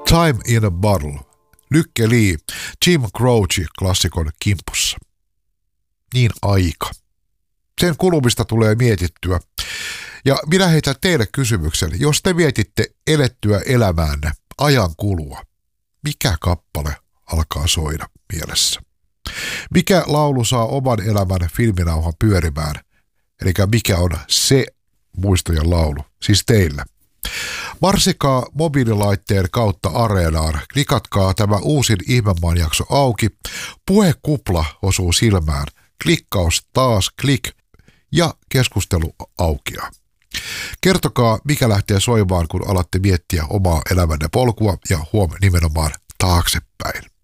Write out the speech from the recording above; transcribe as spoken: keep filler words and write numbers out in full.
Time in a Bottle. Lykke Li, Jim Croce-klassikon kimpussa. Niin aika. Sen kulumista tulee mietittyä. Ja minä heitän teille kysymyksen, jos te mietitte elettyä elämäänne ajan kulua, mikä kappale alkaa soida mielessä? Mikä laulu saa oman elämän filminauhan pyörimään? Eli mikä on se muistojen laulu, siis teillä? Marsikaa mobiililaitteen kautta Areenaan, klikatkaa tämä uusin Ihmemaan jakso auki, puhekupla osuu silmään, klikkaus taas klik ja keskustelu aukeaa. Kertokaa, mikä lähtee soimaan, kun alatte miettiä omaa elämänne polkua ja huom nimenomaan taaksepäin.